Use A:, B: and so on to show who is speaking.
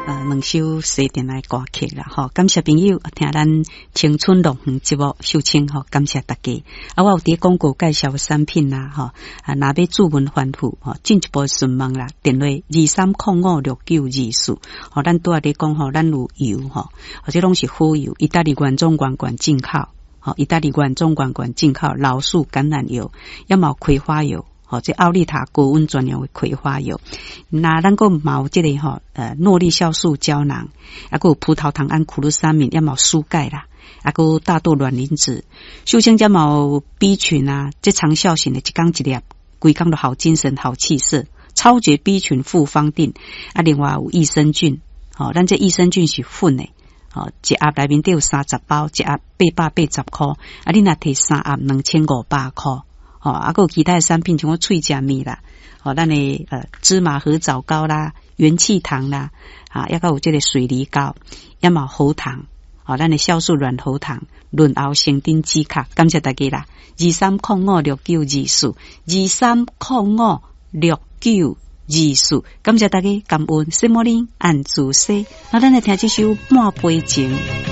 A: 两首西电来歌曲啦，吼，感谢朋友听咱青春乐园节目秀清，吼，感谢大家。我有伫广告介绍产品啦，吼，若要注文反复，吼，进一步询问啦，电话23056924，吼，咱拄仔咧讲，吼，咱有油，吼，或者拢是好油，意大利原装罐罐进口，吼，意大利原装罐罐进口老树橄榄油，要么葵花油。吼，这奥利塔高温专用的葵花油，那咱个嘛有这个吼，诺丽酵素胶囊，还有葡萄糖胺苦鲁沙敏，要么蔬钙啦，还有大豆卵磷脂，秀清加毛 B 群啊，这长效型的一缸一粒，规缸都好精神好气色，超绝 B 群复方定，另外有益生菌，吼，咱这益生菌是粉的。哦，一盒内面都有30包，一盒880块，你若摕3盒2500块。哦，还有其他的产品，像我脆食面啦，哦，咱的芝麻合枣糕啦，元气糖啦，啊，也有这个水梨膏，也有喉糖，哦，咱的酵素软喉糖，润喉生丁止咳，感谢大家啦，23056924，23056924，感谢大家，感恩，什么呢？按住说，那咱来听这首《半杯情》。